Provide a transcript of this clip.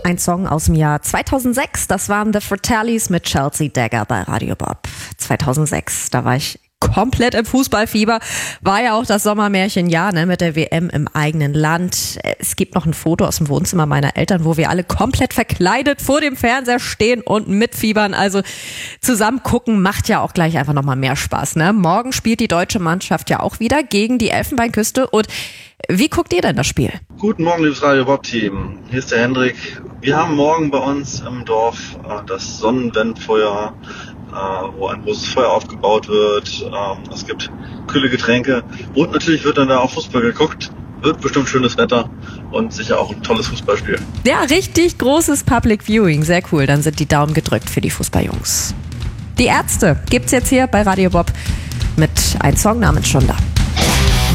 Ein Song aus dem Jahr 2006, das waren The Fratellis mit Chelsea Dagger bei Radio Bob. 2006, da war ich komplett im Fußballfieber. War ja auch das Sommermärchenjahr, ne, mit der WM im eigenen Land. Es gibt noch ein Foto aus dem Wohnzimmer meiner Eltern, wo wir alle komplett verkleidet vor dem Fernseher stehen und mitfiebern. Also zusammen gucken macht ja auch gleich einfach nochmal mehr Spaß, ne? Morgen spielt die deutsche Mannschaft ja auch wieder gegen die Elfenbeinküste. Und wie guckt ihr denn das Spiel? Guten Morgen, liebes Radio Bob-Team. Hier ist der Hendrik. Wir haben morgen bei uns im Dorf das Sonnenwendfeuer, wo ein großes Feuer aufgebaut wird. Es gibt kühle Getränke und natürlich wird dann da auch Fußball geguckt. Wird bestimmt schönes Wetter und sicher auch ein tolles Fußballspiel. Ja, richtig großes Public Viewing. Sehr cool. Dann sind die Daumen gedrückt für die Fußballjungs. Die Ärzte gibt's jetzt hier bei Radio Bob mit einem Song namens Schon da.